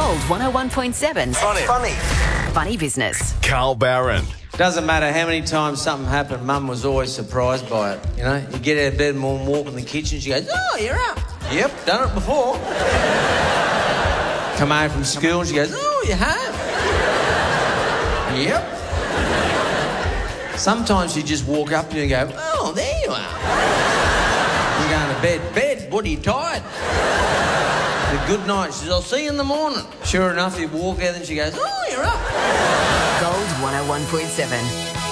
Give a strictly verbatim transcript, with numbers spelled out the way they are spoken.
Gold one oh one point seven. Funny. Funny. Funny Business. Carl Barron. Doesn't matter how many times something happened, Mum was always surprised by it. You know, you get out of bed and walk in the kitchen, she goes, "Oh, you're up." "Yep, done it before." Come home from school and she goes, "Oh, you're home." "Yep." Sometimes you just walk up and you go, "Oh, there you are." You're going to bed. "Bed, what are you tired?" "A good night." She says, "I'll see you in the morning." Sure enough, you walk out and she goes, "Oh, you're up." Gold one oh one point seven.